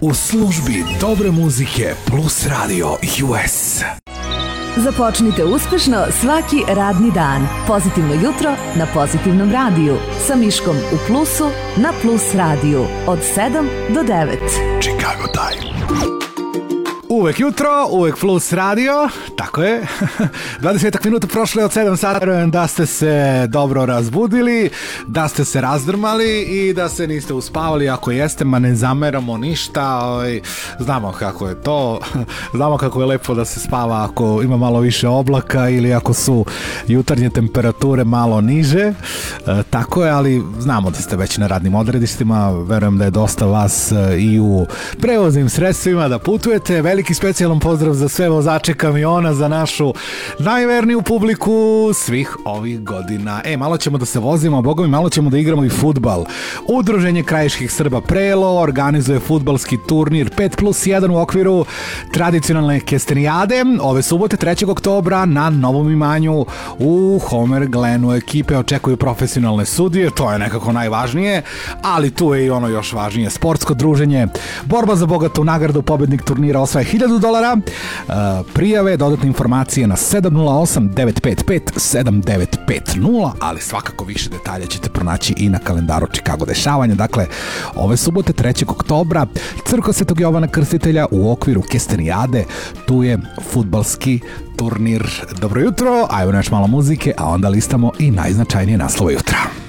U službi dobre muzike Plus Radio US. Započnite uspešno svaki radni dan. Pozitivno jutro na Pozitivnom radiju. Sa Miškom u Plusu na Plus radiju. Od 7 do 9. Chicago Time. Uvek jutro, uvek Plus radio, tako je. 20 minuta prošle od 7 sata, da ste se dobro razbudili, da ste se razdrmali i da se niste uspavali. Ako jeste, ma ne zameramo ništa, znamo kako je to, znamo kako je lepo da se spava ako ima malo više oblaka ili ako su jutarnje temperature malo niže, tako je, ali znamo da ste već na radnim odredištima, verujem da je dosta vas i u prevoznim sredstvima da putujete. Veliki specijalan pozdrav za sve vozače kamiona, za našu najverniju publiku svih ovih godina. Malo ćemo da se vozimo, a boga mi malo ćemo da igramo i fudbal. Udruženje krajiških Srba Prelo organizuje fudbalski turnir 5+1 u okviru tradicionalne kestenijade ove subote 3. oktobra na Novom imanju u Homer Glenu. Ekipe očekuju profesionalne sudije, to je nekako najvažnije, ali tu je i ono još važnije, sportsko druženje, borba za bogatu nagradu, pobednik turnira osvaja $1000. Prijave, dodatne informacije na 708-955-7950, ali svakako više detalja ćete pronaći i na kalendaru Chicago dešavanja. Dakle, ove subote 3. oktobra Crkva Svetog Jovana Krstitelja u okviru kestenijade, tu je fudbalski turnir. Dobro jutro, ajmo još malo muzike, a onda listamo i najznačajnije naslove jutra.